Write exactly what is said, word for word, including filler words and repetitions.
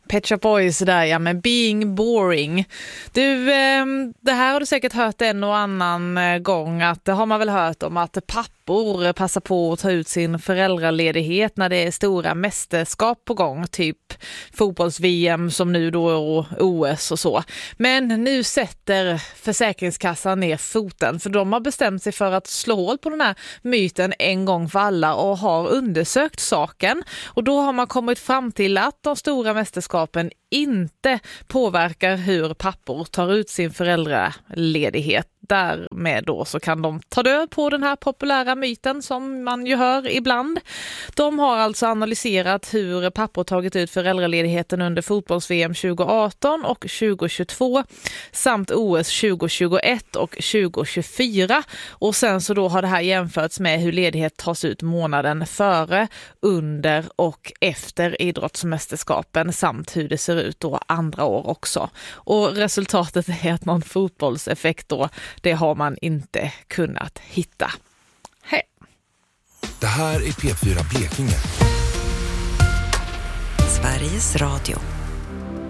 Pet Shop Boys där, ja, men Being Boring. Du, eh, det här har du säkert hört en och annan gång, att det har man väl hört om att pappor passar på att ta ut sin föräldraledighet när det är stora mästerskap på gång, typ fotbolls-V M som nu då och O S och så. Men nu sätter Försäkringskassan ner foten, för de har bestämt sig för att slå hål på den här myten en gång för alla och har undersökt saken. Och då har man kommit fram till att de stora mästerskapen inte påverkar hur pappor tar ut sin föräldraledighet. Därmed då så kan de ta död på den här populära myten som man ju hör ibland. De har alltså analyserat hur pappor tagit ut föräldraledigheten under fotbolls-V M tjugo arton och tjugo tjugotvå samt O S tjugo tjugoett och tjugo tjugofyra. Och sen så då har det här jämförts med hur ledighet tas ut månaden före, under och efter idrottsmästerskapen samt hur det ser ut då andra år också. Och resultatet är att någon fotbollseffekt då, det har man inte kunnat hitta. Hej. Det här är P fyra Blekinge. Sveriges Radio.